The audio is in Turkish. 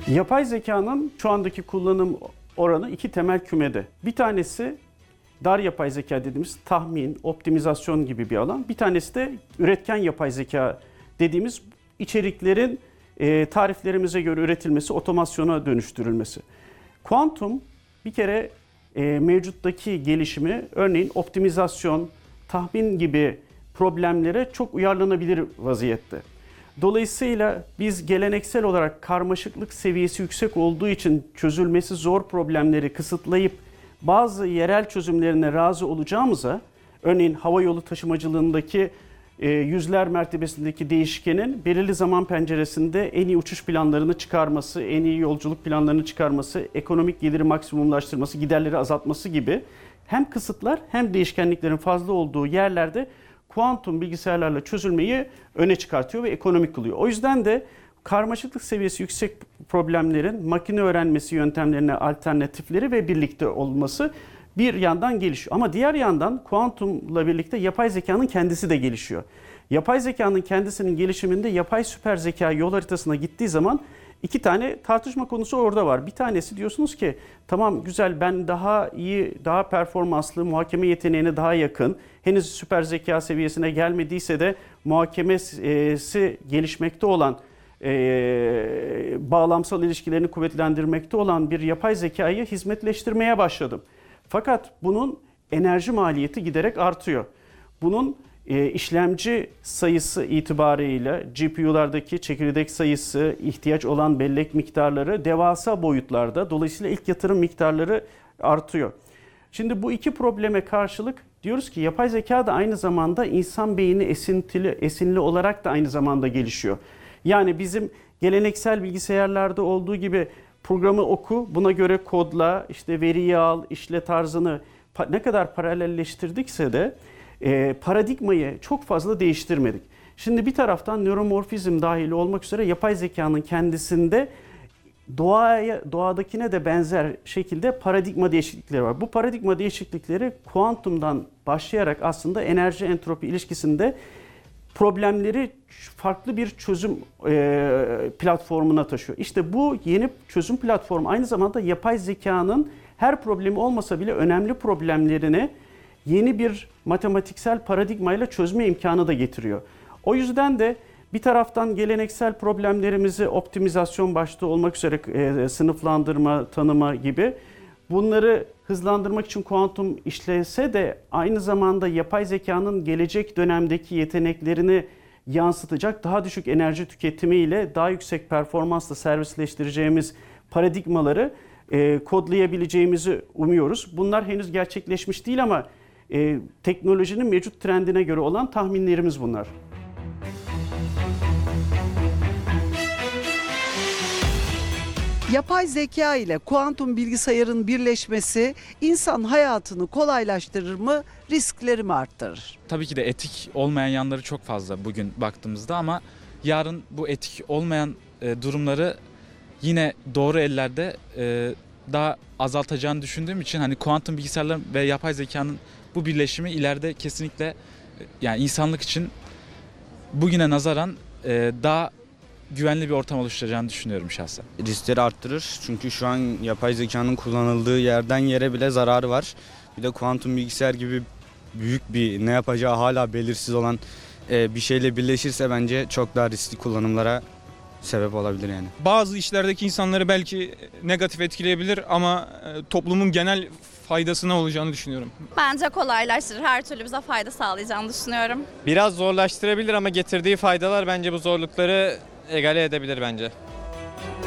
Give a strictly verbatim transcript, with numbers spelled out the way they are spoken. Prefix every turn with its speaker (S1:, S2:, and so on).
S1: Yapay zekanın şu andaki kullanım oranı iki temel kümede. Bir tanesi dar yapay zeka dediğimiz tahmin, optimizasyon gibi bir alan. Bir tanesi de üretken yapay zeka dediğimiz içeriklerin e, tariflerimize göre üretilmesi, otomasyona dönüştürülmesi. Kuantum bir kere e, mevcuttaki gelişimi, örneğin optimizasyon, tahmin gibi problemlere çok uyarlanabilir vaziyette. Dolayısıyla biz geleneksel olarak karmaşıklık seviyesi yüksek olduğu için çözülmesi zor problemleri kısıtlayıp bazı yerel çözümlerine razı olacağımıza, örneğin havayolu taşımacılığındaki e, yüzler mertebesindeki değişkenin belirli zaman penceresinde en iyi uçuş planlarını çıkarması, en iyi yolculuk planlarını çıkarması, ekonomik geliri maksimumlaştırması, giderleri azaltması gibi hem kısıtlar hem değişkenliklerin fazla olduğu yerlerde kuantum bilgisayarlarla çözülmeyi öne çıkartıyor ve ekonomik kılıyor. O yüzden de karmaşıklık seviyesi yüksek problemlerin makine öğrenmesi yöntemlerine alternatifleri ve birlikte olması bir yandan gelişiyor. Ama diğer yandan kuantumla birlikte yapay zekanın kendisi de gelişiyor. Yapay zekanın kendisinin gelişiminde yapay süper zeka yol haritasına gittiği zaman iki tane tartışma konusu orada var. Bir tanesi diyorsunuz ki tamam güzel, ben daha iyi, daha performanslı, muhakeme yeteneğine daha yakın, henüz süper zeka seviyesine gelmediyse de muhakemesi gelişmekte olan, e, bağlamsal ilişkilerini kuvvetlendirmekte olan bir yapay zekayı hizmetleştirmeye başladım. Fakat bunun enerji maliyeti giderek artıyor. Bunun e, işlemci sayısı itibarıyla G P U'lardaki çekirdek sayısı, ihtiyaç olan bellek miktarları devasa boyutlarda. Dolayısıyla ilk yatırım miktarları artıyor. Şimdi bu iki probleme karşılık diyoruz ki yapay zeka da aynı zamanda insan beyni esintili, esinli olarak da aynı zamanda gelişiyor. Yani bizim geleneksel bilgisayarlarda olduğu gibi programı oku, buna göre kodla, işte veriyi al, işle tarzını ne kadar paralelleştirdikse de e, paradigmayı çok fazla değiştirmedik. Şimdi bir taraftan nöromorfizm dahil olmak üzere yapay zekanın kendisinde doğaya, doğadakine de benzer şekilde paradigma değişiklikleri var. Bu paradigma değişiklikleri kuantumdan başlayarak aslında enerji entropi ilişkisinde problemleri farklı bir çözüm e, platformuna taşıyor. İşte bu yeni çözüm platformu aynı zamanda yapay zekanın her problemi olmasa bile önemli problemlerini yeni bir matematiksel paradigmayla çözme imkanı da getiriyor. O yüzden de bir taraftan geleneksel problemlerimizi optimizasyon başta olmak üzere e, sınıflandırma, tanıma gibi bunları hızlandırmak için kuantum işlese de aynı zamanda yapay zekanın gelecek dönemdeki yeteneklerini yansıtacak daha düşük enerji tüketimiyle daha yüksek performansla servisleştireceğimiz paradigmaları e, kodlayabileceğimizi umuyoruz. Bunlar henüz gerçekleşmiş değil ama e, teknolojinin mevcut trendine göre olan tahminlerimiz bunlar.
S2: Yapay zeka ile kuantum bilgisayarın birleşmesi insan hayatını kolaylaştırır mı, riskleri mi arttırır?
S3: Tabii ki de etik olmayan yanları çok fazla bugün baktığımızda ama yarın bu etik olmayan e, durumları yine doğru ellerde e, daha azaltacağını düşündüğüm için hani kuantum bilgisayarlar ve yapay zekanın bu birleşimi ileride kesinlikle yani insanlık için bugüne nazaran e, daha güvenli bir ortam oluşturacağını düşünüyorum şahsen.
S4: Riskleri arttırır çünkü şu an yapay zekanın kullanıldığı yerden yere bile zararı var. Bir de kuantum bilgisayar gibi büyük bir ne yapacağı hala belirsiz olan bir şeyle birleşirse bence çok daha riskli kullanımlara sebep olabilir yani.
S5: Bazı işlerdeki insanları belki negatif etkileyebilir ama toplumun genel faydasına olacağını düşünüyorum.
S6: Bence kolaylaştırır. Her türlü bize fayda sağlayacağını düşünüyorum.
S7: Biraz zorlaştırabilir ama getirdiği faydalar bence bu zorlukları egale edebilir bence.